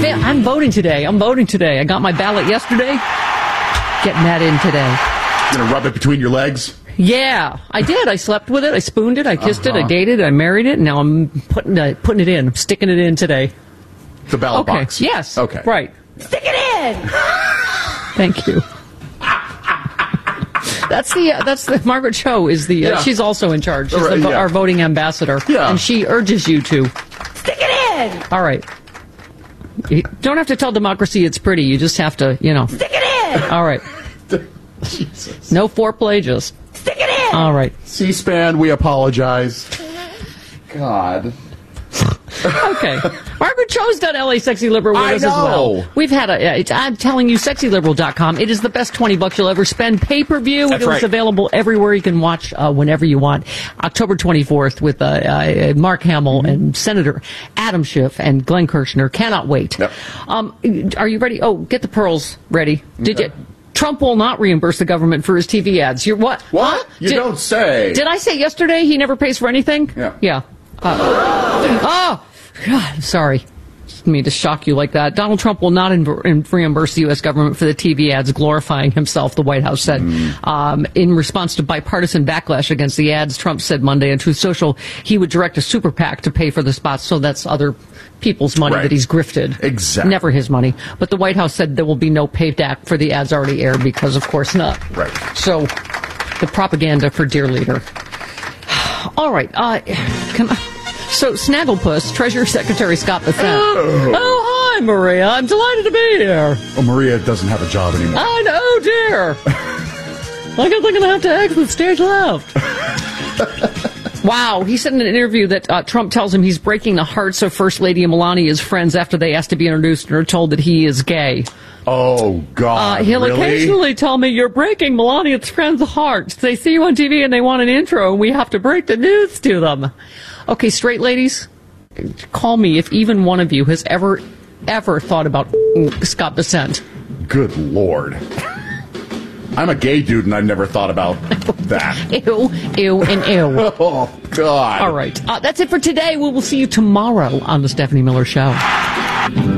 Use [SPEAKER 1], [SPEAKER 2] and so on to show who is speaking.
[SPEAKER 1] Yeah, I'm voting today. I got my ballot yesterday. Getting that in today.
[SPEAKER 2] Gonna rub it between your legs?
[SPEAKER 1] Yeah, I did. I slept with it. I spooned it. I kissed it. I dated it. I married it. And now I'm putting it in. I'm sticking it in today.
[SPEAKER 2] The ballot box?
[SPEAKER 1] Yes.
[SPEAKER 2] Okay.
[SPEAKER 1] Right.
[SPEAKER 2] Yeah.
[SPEAKER 1] Stick it in! Thank you. That's the Margaret Cho is the she's also in charge. She's our voting ambassador.
[SPEAKER 2] Yeah.
[SPEAKER 1] And she urges you to stick it in. All right. You don't have to tell democracy it's pretty. You just have to, stick it in. All right.
[SPEAKER 2] Jesus.
[SPEAKER 1] No foreplay, just stick it in. All right.
[SPEAKER 2] C-SPAN, we apologize. God.
[SPEAKER 1] Okay. Margaret Cho's done LA Sexy Liberal with us as well. We've had I'm telling you, sexyliberal.com. It is the best $20 you'll ever spend. Pay-per-view. It is available everywhere. You can watch whenever you want. October 24th with Mark Hamill and Senator Adam Schiff and Glenn Kirshner. Cannot wait.
[SPEAKER 2] Yep.
[SPEAKER 1] Are you ready? Oh, get the pearls ready. Did you? Trump will not reimburse the government for his TV ads. You're what?
[SPEAKER 2] What? You don't say.
[SPEAKER 1] Did I say yesterday he never pays for anything?
[SPEAKER 2] Yeah.
[SPEAKER 1] Yeah. Oh, God, sorry. Didn't mean to shock you like that. Donald Trump will not reimburse the U.S. government for the TV ads glorifying himself, the White House said. In response to bipartisan backlash against the ads, Trump said Monday on Truth Social he would direct a super PAC to pay for the spots, so that's other people's money that he's grifted.
[SPEAKER 2] Exactly.
[SPEAKER 1] Never his money. But the White House said there will be no payback for the ads already aired because, of course, not.
[SPEAKER 2] Right.
[SPEAKER 1] So, the propaganda for dear leader. All right. So, Snagglepuss, Treasury Secretary Scott Bessent. Oh, hi, Maria. I'm delighted to be here.
[SPEAKER 2] Oh, Maria doesn't have a job anymore.
[SPEAKER 1] I know, dear. I guess I'm going to have to exit stage left. Wow. He said in an interview that Trump tells him he's breaking the hearts of First Lady and Melania's friends after they asked to be introduced and are told that he is gay.
[SPEAKER 2] Oh, God,
[SPEAKER 1] he'll
[SPEAKER 2] really?
[SPEAKER 1] occasionally tell me, you're breaking Melania's friends' hearts. They see you on TV and they want an intro, and we have to break the news to them. Okay, straight ladies, call me if even one of you has ever thought about Scott Bessent.
[SPEAKER 2] Good Lord. I'm a gay dude, and I've never thought about that.
[SPEAKER 1] Ew, and ew.
[SPEAKER 2] Oh, God.
[SPEAKER 1] All right. That's it for today. We will see you tomorrow on The Stephanie Miller Show.